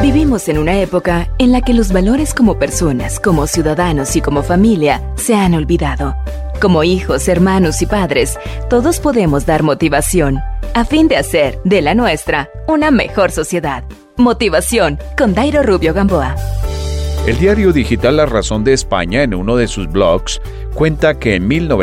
Vivimos en una época en la que los valores como personas, como ciudadanos y como familia se han olvidado. Como hijos, hermanos y padres, todos podemos dar motivación a fin de hacer de la nuestra una mejor sociedad. Motivación con Dairo Rubio Gamboa. El diario digital La Razón de España, en uno de sus blogs, cuenta que en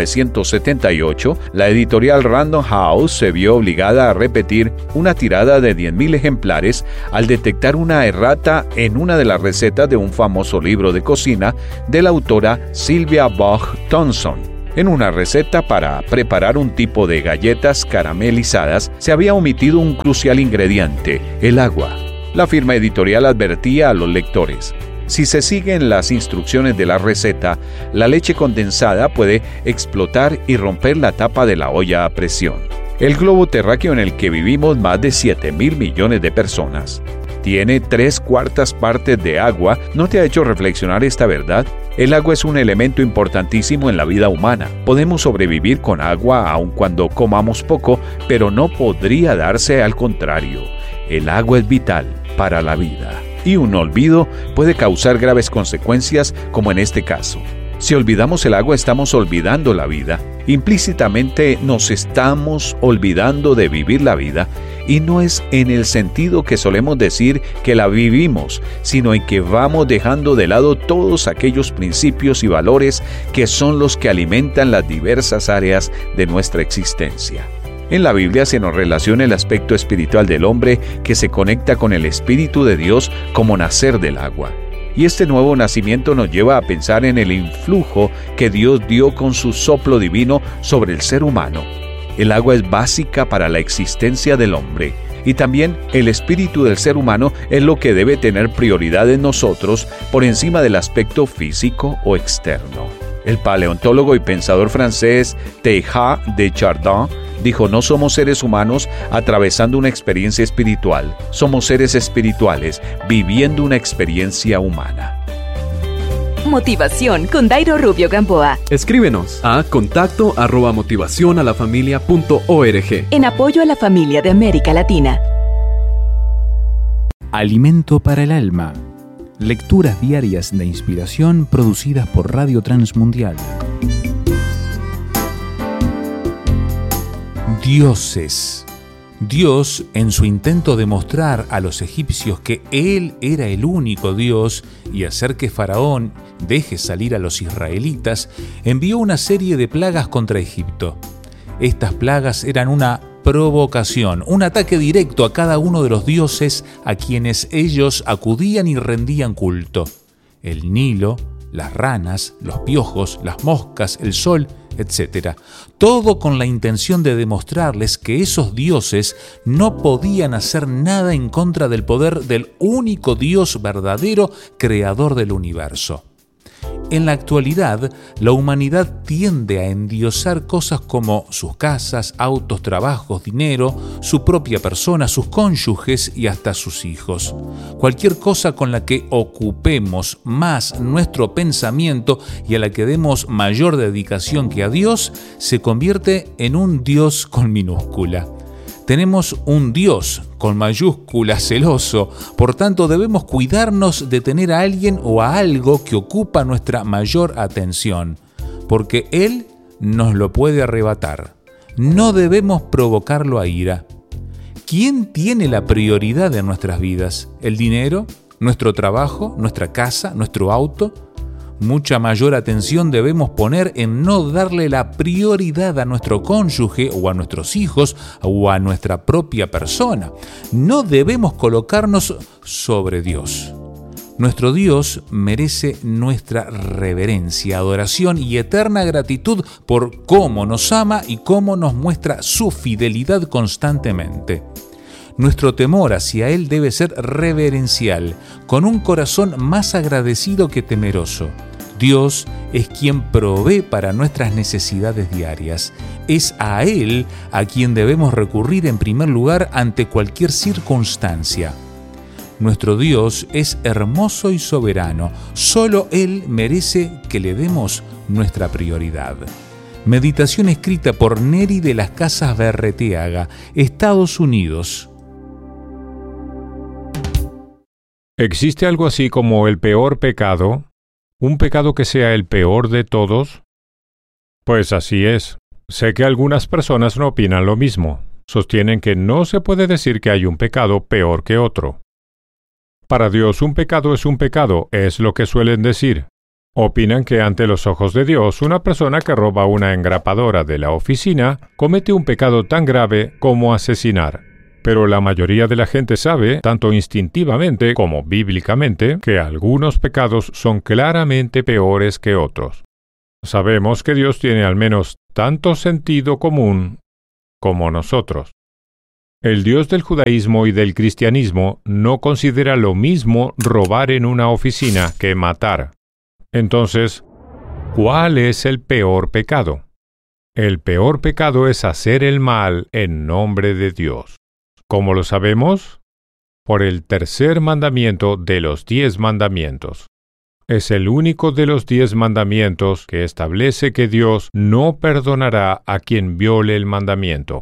1978 la editorial Random House se vio obligada a repetir una tirada de 10.000 ejemplares al detectar una errata en una de las recetas de un famoso libro de cocina de la autora Sylvia Bosch Thompson. En una receta para preparar un tipo de galletas caramelizadas se había omitido un crucial ingrediente, el agua. La firma editorial advertía a los lectores: si se siguen las instrucciones de la receta, la leche condensada puede explotar y romper la tapa de la olla a presión. El globo terráqueo en el que vivimos más de 7.000 millones de personas tiene 3/4 partes de agua. ¿No te ha hecho reflexionar esta verdad? El agua es un elemento importantísimo en la vida humana. Podemos sobrevivir con agua aun cuando comamos poco, pero no podría darse al contrario. El agua es vital para la vida. Y un olvido puede causar graves consecuencias, como en este caso. Si olvidamos el agua, estamos olvidando la vida. Implícitamente nos estamos olvidando de vivir la vida, y no es en el sentido que solemos decir que la vivimos, sino en que vamos dejando de lado todos aquellos principios y valores que son los que alimentan las diversas áreas de nuestra existencia. En la Biblia se nos relaciona el aspecto espiritual del hombre que se conecta con el Espíritu de Dios como nacer del agua. Y este nuevo nacimiento nos lleva a pensar en el influjo que Dios dio con su soplo divino sobre el ser humano. El agua es básica para la existencia del hombre. Y también el espíritu del ser humano es lo que debe tener prioridad en nosotros por encima del aspecto físico o externo. El paleontólogo y pensador francés Teilhard de Chardin dijo: no somos seres humanos atravesando una experiencia espiritual, somos seres espirituales viviendo una experiencia humana. Motivación con Dairo Rubio Gamboa. Escríbenos a contacto@motivacionalafamilia.org. En apoyo a la familia de América Latina. Alimento para el alma. Lecturas diarias de inspiración producidas por Radio Transmundial. Dioses. Dios, en su intento de mostrar a los egipcios que Él era el único Dios y hacer que Faraón deje salir a los israelitas, envió una serie de plagas contra Egipto. Estas plagas eran una provocación, un ataque directo a cada uno de los dioses a quienes ellos acudían y rendían culto. El Nilo, las ranas, los piojos, las moscas, el sol, etc. Todo con la intención de demostrarles que esos dioses no podían hacer nada en contra del poder del único Dios verdadero, creador del universo. En la actualidad, la humanidad tiende a endiosar cosas como sus casas, autos, trabajos, dinero, su propia persona, sus cónyuges y hasta sus hijos. Cualquier cosa con la que ocupemos más nuestro pensamiento y a la que demos mayor dedicación que a Dios, se convierte en un Dios con minúscula. Tenemos un Dios con mayúscula celoso, por tanto debemos cuidarnos de tener a alguien o a algo que ocupa nuestra mayor atención, porque Él nos lo puede arrebatar. No debemos provocarlo a ira. ¿Quién tiene la prioridad en nuestras vidas? ¿El dinero? ¿Nuestro trabajo? ¿Nuestra casa? ¿Nuestro auto? Mucha mayor atención debemos poner en no darle la prioridad a nuestro cónyuge o a nuestros hijos o a nuestra propia persona. No debemos colocarnos sobre Dios. Nuestro Dios merece nuestra reverencia, adoración y eterna gratitud por cómo nos ama y cómo nos muestra su fidelidad constantemente. Nuestro temor hacia Él debe ser reverencial, con un corazón más agradecido que temeroso. Dios es quien provee para nuestras necesidades diarias. Es a Él a quien debemos recurrir en primer lugar ante cualquier circunstancia. Nuestro Dios es hermoso y soberano. Solo Él merece que le demos nuestra prioridad. Meditación escrita por Neri de las Casas Berreteaga, Estados Unidos. ¿Existe algo así como el peor pecado? ¿Un pecado que sea el peor de todos? Pues así es. Sé que algunas personas no opinan lo mismo. Sostienen que no se puede decir que hay un pecado peor que otro. Para Dios un pecado es un pecado, es lo que suelen decir. Opinan que ante los ojos de Dios, una persona que roba una engrapadora de la oficina comete un pecado tan grave como asesinar. Pero la mayoría de la gente sabe, tanto instintivamente como bíblicamente, que algunos pecados son claramente peores que otros. Sabemos que Dios tiene al menos tanto sentido común como nosotros. El Dios del judaísmo y del cristianismo no considera lo mismo robar en una oficina que matar. Entonces, ¿cuál es el peor pecado? El peor pecado es hacer el mal en nombre de Dios. ¿Cómo lo sabemos? Por el tercer mandamiento de los 10 mandamientos. Es el único de los 10 mandamientos que establece que Dios no perdonará a quien viole el mandamiento.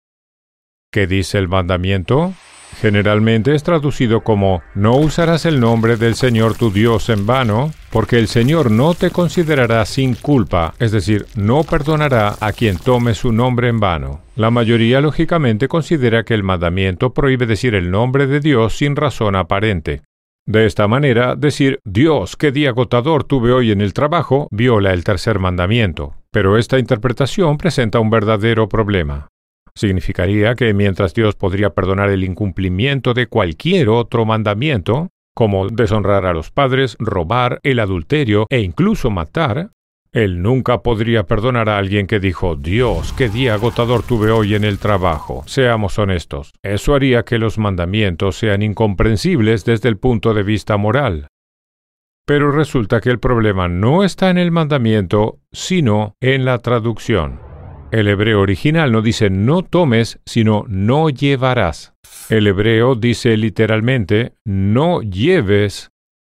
¿Qué dice el mandamiento? Generalmente es traducido como: no usarás el nombre del Señor tu Dios en vano, porque el Señor no te considerará sin culpa, es decir, no perdonará a quien tome su nombre en vano. La mayoría lógicamente considera que el mandamiento prohíbe decir el nombre de Dios sin razón aparente. De esta manera, decir «Dios, qué día agotador tuve hoy en el trabajo» viola el tercer mandamiento. Pero esta interpretación presenta un verdadero problema. Significaría que mientras Dios podría perdonar el incumplimiento de cualquier otro mandamiento, como deshonrar a los padres, robar, el adulterio e incluso matar, Él nunca podría perdonar a alguien que dijo «Dios, qué día agotador tuve hoy en el trabajo». Seamos honestos, eso haría que los mandamientos sean incomprensibles desde el punto de vista moral. Pero resulta que el problema no está en el mandamiento, sino en la traducción. El hebreo original no dice «no tomes», sino «no llevarás». El hebreo dice literalmente «no lleves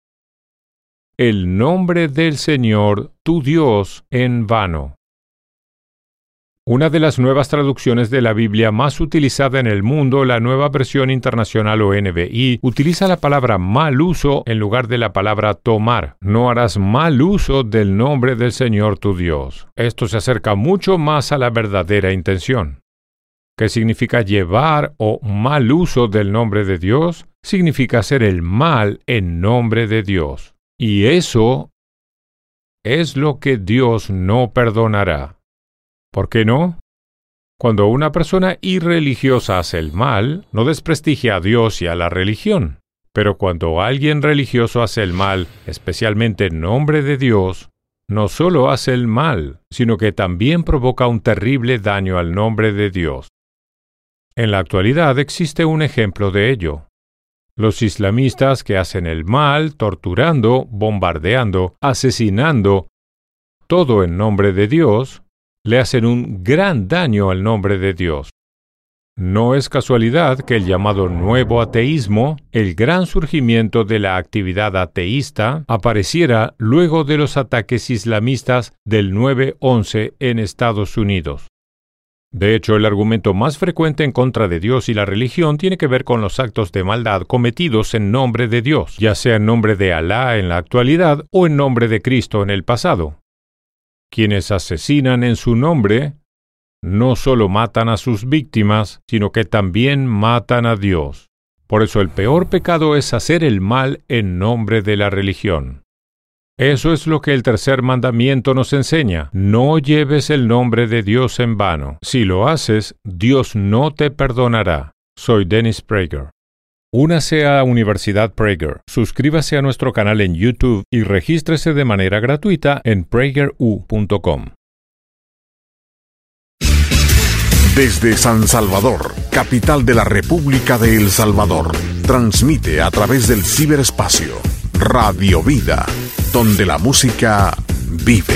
el nombre del Señor, tu Dios, en vano». Una de las nuevas traducciones de la Biblia más utilizada en el mundo, la Nueva Versión Internacional o NBI, utiliza la palabra mal uso en lugar de la palabra tomar. No harás mal uso del nombre del Señor tu Dios. Esto se acerca mucho más a la verdadera intención. ¿Qué significa llevar o mal uso del nombre de Dios? Significa hacer el mal en nombre de Dios. Y eso es lo que Dios no perdonará. ¿Por qué no? Cuando una persona irreligiosa hace el mal, no desprestigia a Dios y a la religión. Pero cuando alguien religioso hace el mal, especialmente en nombre de Dios, no solo hace el mal, sino que también provoca un terrible daño al nombre de Dios. En la actualidad existe un ejemplo de ello. Los islamistas que hacen el mal, torturando, bombardeando, asesinando, todo en nombre de Dios, le hacen un gran daño al nombre de Dios. No es casualidad que el llamado nuevo ateísmo, el gran surgimiento de la actividad ateísta, apareciera luego de los ataques islamistas del 9/11 en Estados Unidos. De hecho, el argumento más frecuente en contra de Dios y la religión tiene que ver con los actos de maldad cometidos en nombre de Dios, ya sea en nombre de Alá en la actualidad o en nombre de Cristo en el pasado. Quienes asesinan en su nombre no solo matan a sus víctimas, sino que también matan a Dios. Por eso el peor pecado es hacer el mal en nombre de la religión. Eso es lo que el tercer mandamiento nos enseña. No lleves el nombre de Dios en vano. Si lo haces, Dios no te perdonará. Soy Dennis Prager. Únase a Universidad Prager, suscríbase a nuestro canal en YouTube y regístrese de manera gratuita en prageru.com. Desde San Salvador, capital de la República de El Salvador, transmite a través del ciberespacio Radio Vida, donde la música vive.